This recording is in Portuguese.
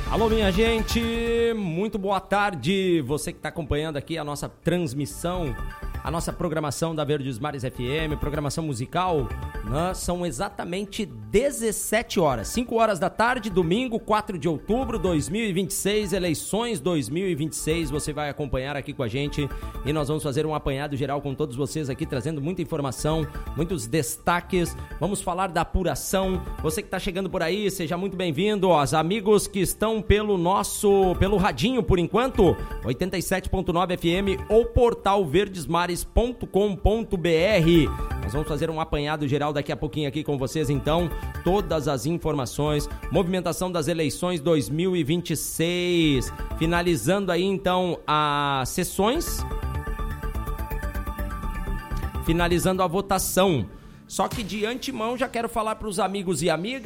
Alô, minha gente, muito boa tarde. Você que está acompanhando aqui a nossa transmissão, a nossa programação da Verdes Mares FM, programação musical, né? São exatamente 17 horas, 5 horas da tarde, domingo, 4 de outubro de 2026, eleições 2026, você vai acompanhar aqui com a gente e nós vamos fazer um apanhado geral com todos vocês aqui, trazendo muita informação, muitos destaques, vamos falar da apuração. Você que está chegando por aí, seja muito bem-vindo, os amigos que estão pelo radinho por enquanto, 87.9 FM ou portal verdesmares.com.br. Nós vamos fazer um apanhado geral daqui a pouquinho aqui com vocês, então, todas as informações, movimentação das eleições 2026, finalizando aí então as sessões, finalizando a votação. Só que de antemão já quero falar para os amigos e amigas